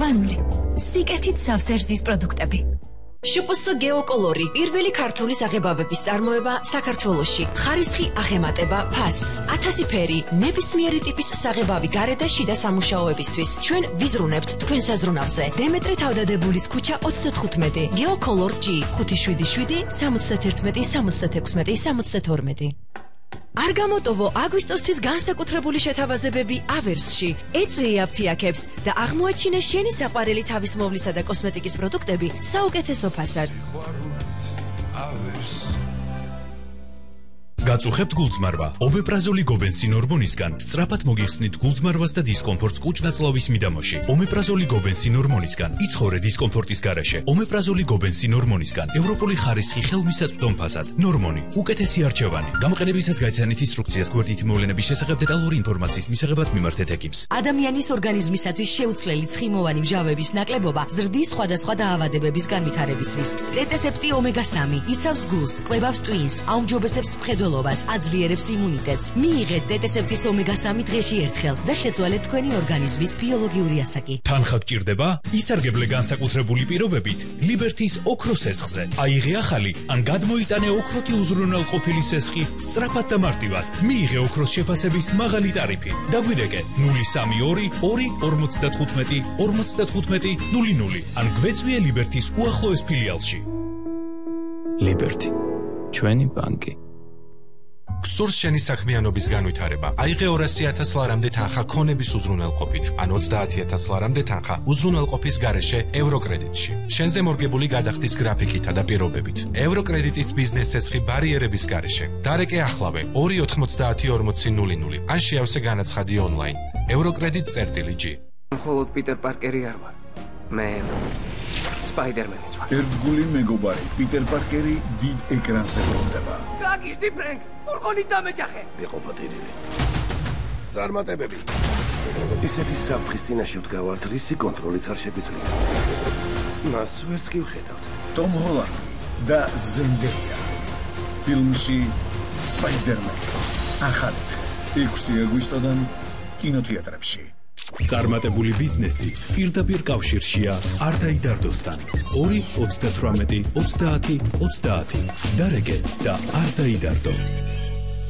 მწვანული, სიკეთით სავსერძის პროდუქტები. შპს გეოკოლორი პირველი ქართული საღებავების წარმოება საქართველოში. ხარისხი აღემატება ფასს, 1000 ფერი, ნებისმიერი ტიპის საღებავი გარე და შიდა სამუშაოებისთვის. ჩვენ ვიზრუნებთ თქვენ საზრუნავზე. დემეტრე თავდადებულის ქუჩა 35. გეოკოლორ G 577 71 76 72. არ გამოტოვო აგვისტოსთვის განსაკუთრებული შეთავაზებები ავერსში. ეწვიე აფთიაქებს და აღმოაჩინე შენი საყვარელი თავისმოვლისა და კოსმეტიკის პროდუქტები საუკეთესო ფასად. გაწუხებთ გულწმარვა. ომეპრაზოლი გობენსინ ჰორმონისგან სწრაფად მოგიხსნით გულწმარვას და დისკომფორტს კუჭ-ნაწლავის მიდამოში. ომეპრაზოლი გობენსინ ჰორმონისგან იცხოვრე დისკომფორტის გარეშე. ომეპრაზოლი გობენსინ ჰორმონისგან ევროპული ხარისხი ხელმისაწვდომ ფასად. ნორმონი უკეთესი არჩევანი. გამოყენებისას გაიცანით ინსტრუქციას გვერდითი მოვლენების შესახებ დეტალური ინფორმაციის მისაღებად მიმართეთ ეკიპს. ადამიანის ორგანიზმისათვის შეუცვლელი ცხიმოვანი მჟავების ნაკლებობა ზრდის სხვადასხვა დაავადებების განვითარების რისკს. ტეტესეპტი ომეგა-3 იცავს გულს, კვებავს ტვინს, აუმჯობესებს მხედველობას, აძლიერებს იმუნიტეტს. მიიღეთ ტეტესეპტის ომეგა-3 დღეში ერთხელ და შეცვალეთ თქვენი ორგანიზმის ბიოლოგიური ასაკი. თანხა გჭირდება? ისარგებლე განსაკუთრებული პირობებით ლიბერთის ოქროს სესხზე. აიღე ახალი ან გადმოიტანე ოქროთი უზრუნველყოფილი სესხი სწრაფად და მარტივად. მიიღე ოქროს შეფასების მაღალი ტარიფი. დაგვირეკე 032 2 55 55 00 ან გვეწვიე ლიბერთის უახლოეს ფილიალში. ლიბერთი, ჩვენი ბანკი. გსურს შენი საქმიანობის განვითარება. აიღე 200,000 ლარამდე თანხა ქონების უზრუნველყოფით, ან 30,000 ლარამდე თანხა უზრუნველყოფის გარეშე ევროკრედიტში. შენზე მორგებული გადახდის გრაფიკითა და პირობებით. ევროკრედიტის ბიზნეს სესხი ბარიერების გარეშე. დარეკე ახლავე 2904000 ან შეავსე განაცხადი ონლაინ. ევროკრედიტ.G. მხოლოდ პიტერ პარკერი არ ვარ. მე სპაიდერმენიც ვარ. ერთგული მეგობარი პიტერ პარკერი დიდ ეკრანზე ბრუნდება. გაგიშდი ფრენკ, ფურგონით დამეჯახე. ვიყო პატირილი. წარმატებები. ისეთი საფრთხის წინაშე ვდგავართ, რისი კონტროლიც არ შეგვიძლია. მას ვერც კი ვხედავთ. ტომ ჰოლანდი და ზენდეია. ფილმში სპაიდერმენი. ახალი 6 აგვისტოდან კინოთეატრებში. წარმატებული ბიზნესი პირდაპირ კავშირშია არ დაიდარდოსთან. 2 38 30 30. დარეკე და არ დაიდარდო.